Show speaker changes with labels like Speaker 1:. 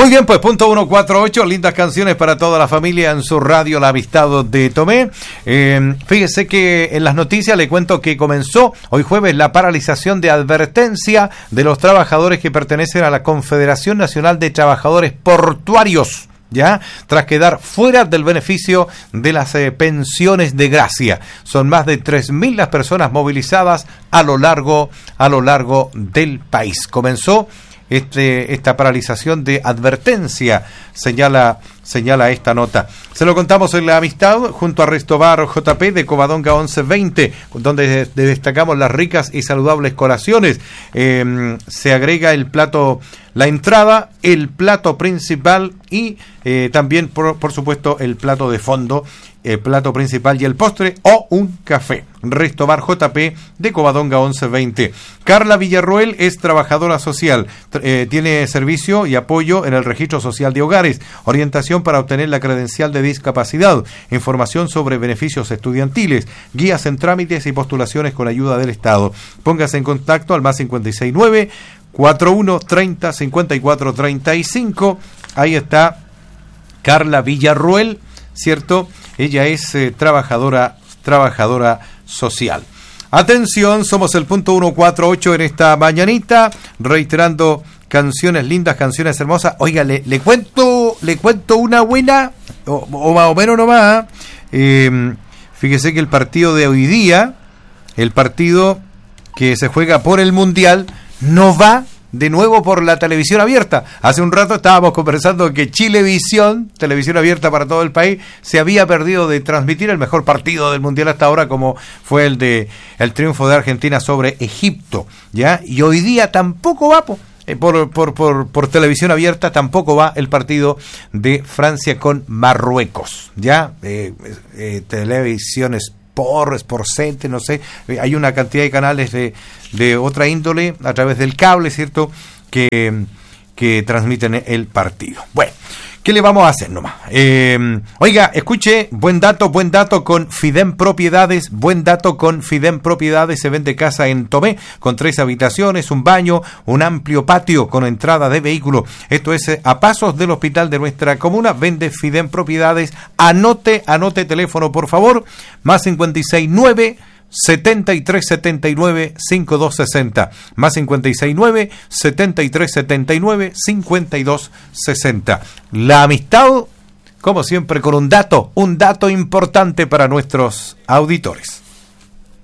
Speaker 1: Muy bien, pues punto 148, lindas canciones para toda la familia en su radio La Amistad de Tomé. Fíjese que en las noticias le cuento que comenzó hoy jueves la paralización de advertencia de los trabajadores que pertenecen a la Confederación Nacional de Trabajadores Portuarios, ¿ya? Tras quedar fuera del beneficio de las pensiones de gracia. Son más de 3.000 las personas movilizadas a lo largo del país. Comenzó esta paralización de advertencia, señala esta nota. Se lo contamos en La Amistad junto a Restobar JP de Covadonga 1120, donde destacamos las ricas y saludables colaciones. Se agrega el plato, la entrada, el plato principal y también, por supuesto, el plato de fondo, el plato principal y el postre o un café. Restobar JP de Covadonga 1120. Carla Villarroel es trabajadora social, tiene servicio y apoyo en el registro social de hogares, orientación para obtener la credencial de discapacidad, información sobre beneficios estudiantiles, guías en trámites y postulaciones con ayuda del Estado. Póngase en contacto al más 569 41 30 54 35. Ahí está Carla Villarroel, ¿cierto? Ella es trabajadora social. Atención, somos el punto 148 en esta mañanita, reiterando canciones lindas, canciones hermosas. Oiga, le cuento una buena, o más o menos nomás. Fíjese que el partido de hoy día, el partido que se juega por el Mundial, no va de nuevo por la televisión abierta. Hace un rato estábamos conversando que Chilevisión, televisión abierta para todo el país, se había perdido de transmitir el mejor partido del Mundial hasta ahora, como fue el triunfo de Argentina sobre Egipto, ¿ya? Y hoy día tampoco va por televisión abierta, tampoco va el partido de Francia con Marruecos, ¿ya? Televisiones por CENTE, no sé, hay una cantidad de canales de otra índole a través del cable, ¿cierto?, que transmiten el partido. Bueno, ¿qué le vamos a hacer nomás? Oiga, escuche, buen dato con Fidem Propiedades. Buen dato con Fidem Propiedades. Se vende casa en Tomé con 3 habitaciones, un baño, un amplio patio con entrada de vehículo. Esto es a pasos del hospital de nuestra comuna. Vende Fidem Propiedades. Anote teléfono, por favor. Más 569 7379 5260, más 569 7379 5260. La amistad, como siempre, con un dato importante para nuestros auditores.